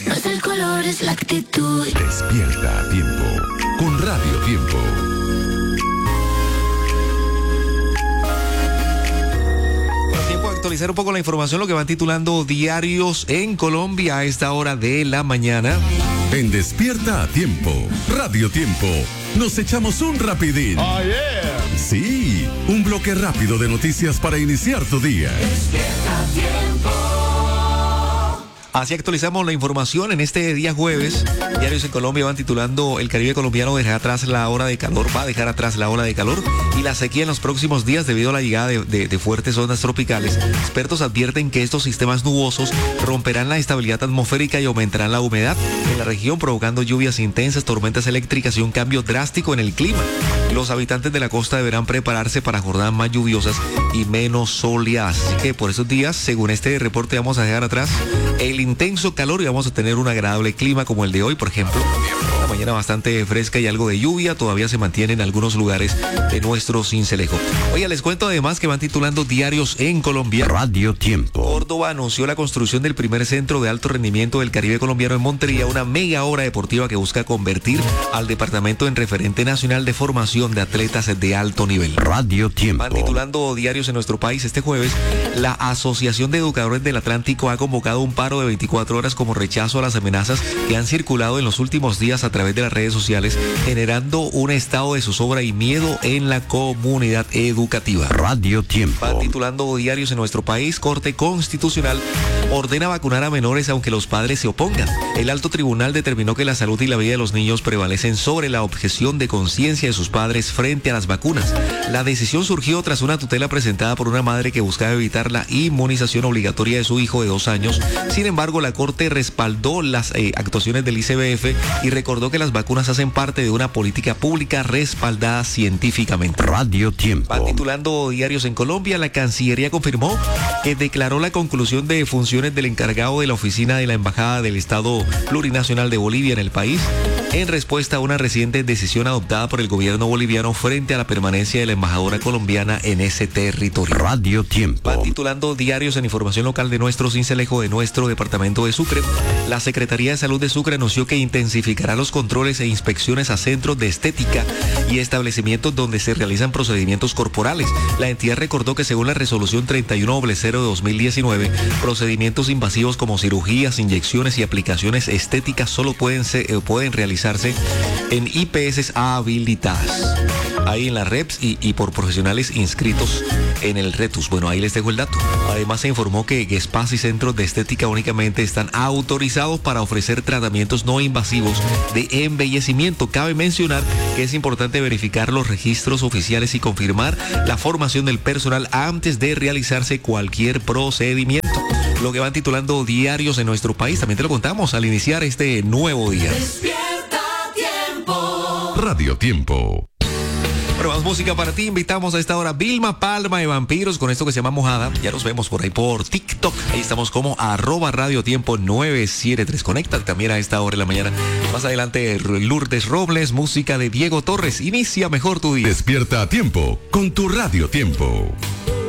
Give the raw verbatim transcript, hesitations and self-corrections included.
No es el color, es la actitud. Despierta a tiempo con Radio Tiempo. Tiempo de actualizar un poco la información, lo que van titulando diarios en Colombia a esta hora de la mañana. En Despierta a Tiempo, Radio Tiempo, nos echamos un rapidín. Oh, yeah. Sí, un bloque rápido de noticias para iniciar tu día. Despierta a tiempo. Así actualizamos la información en este día jueves. Diarios en Colombia van titulando: el Caribe colombiano dejará atrás la ola de calor, va a dejar atrás la ola de calor y la sequía en los próximos días debido a la llegada de, de, de fuertes ondas tropicales. Expertos advierten que estos sistemas nubosos romperán la estabilidad atmosférica y aumentarán la humedad en la región, provocando lluvias intensas, tormentas eléctricas y un cambio drástico en el clima. Los habitantes de la costa deberán prepararse para jornadas más lluviosas y menos soleadas. Así que por esos días, según este reporte, vamos a dejar atrás el intenso calor y vamos a tener un agradable clima como el de hoy, por ejemplo. Una mañana bastante fresca y algo de lluvia todavía se mantiene en algunos lugares de nuestro Sincelejo. Oye, les cuento además que van titulando diarios en Colombia. Radio Tiempo. Córdoba anunció la construcción del primer centro de alto rendimiento del Caribe colombiano en Montería, una mega obra deportiva que busca convertir al departamento en referente nacional de formación de atletas de alto nivel. Radio Tiempo. Van titulando diarios en nuestro país este jueves. La Asociación de Educadores del Atlántico ha convocado un paro de veinticuatro horas como rechazo a las amenazas que han circulado en los últimos días a través de las redes sociales, generando un estado de zozobra y miedo en la comunidad educativa. Radio Tiempo. Van titulando diarios en nuestro país. Corte Constitucional ordena vacunar a menores aunque los padres se opongan. El alto tribunal determinó que la salud y la vida de los niños prevalecen sobre la objeción de conciencia de sus padres frente a las vacunas. La decisión surgió tras una tutela presentada por una madre que buscaba evitar la inmunización obligatoria de su hijo de dos años. Sin embargo, la Corte respaldó las eh, actuaciones del I C B F y recordó que las vacunas hacen parte de una política pública respaldada científicamente. Radio Tiempo. Van titulando diarios en Colombia. La Cancillería confirmó que declaró la conclusión de funciones del encargado de la oficina de la Embajada del Estado Plurinacional de Bolivia en el país, en respuesta a una reciente decisión adoptada por el gobierno boliviano frente a la permanencia de la embajadora colombiana en ese territorio. Radio Tiempo. Van titulando diarios en información local de nuestro Sincelejo, de nuestro departamento de Sucre. La Secretaría de Salud de Sucre anunció que intensificará los controles e inspecciones a centros de estética y establecimientos donde se realizan procedimientos corporales. La entidad recordó que según la resolución treinta y uno cero de dos mil diecinueve, procedimientos invasivos como cirugías, inyecciones y aplicaciones estéticas solo pueden, ser, eh, pueden realizarse en I P S habilitadas, ahí en las reps y, y por profesionales inscritos en el RETUS. Bueno, ahí les dejo el dato. Además se informó que spas y centros de estética únicamente están autorizados para ofrecer tratamientos no invasivos de embellecimiento. Cabe mencionar que es importante verificar los registros oficiales y confirmar la formación del personal antes de realizarse cualquier procedimiento. Lo que van titulando diarios en nuestro país, también te lo contamos al iniciar este nuevo día. Despierta tiempo. Radio Tiempo. Pero más música para ti. Invitamos a esta hora Vilma Palma de Vampiros con esto que se llama Mojada. Ya nos vemos por ahí por TikTok. Ahí estamos como arroba Radio Tiempo nueve siete tres. Conéctate también a esta hora de la mañana. Más adelante Lourdes Robles, música de Diego Torres. Inicia mejor tu día. Despierta a tiempo con tu Radio Tiempo.